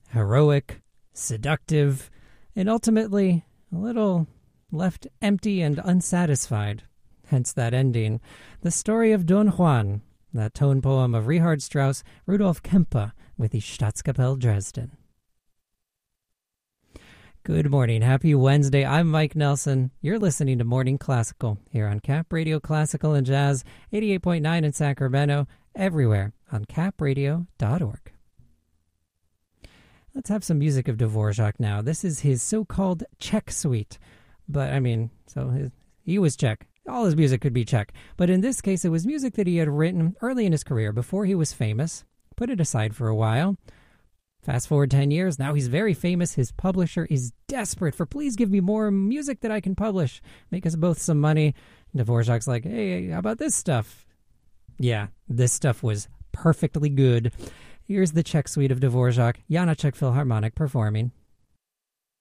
heroic, seductive, and ultimately a little left empty and unsatisfied. Hence that ending. The story of Don Juan, that tone poem of Richard Strauss, Rudolf Kempe with the Staatskapelle Dresden. Good morning. Happy Wednesday. I'm Mike Nelson. You're listening to Morning Classical here on Cap Radio Classical and Jazz, 88.9 in Sacramento, everywhere on capradio.org. Let's have some music of Dvorak now. This is his so-called Czech suite. But, he was Czech. All his music could be Czech. But in this case, it was music that he had written early in his career, before he was famous. Put it aside for a while. Fast forward 10 years, now he's very famous. His publisher is desperate for, please give me more music that I can publish. Make us both some money. Dvorak's like, hey, how about this stuff? Yeah, this stuff was perfectly good. Here's the Czech suite of Dvorak, Janáček Philharmonic performing.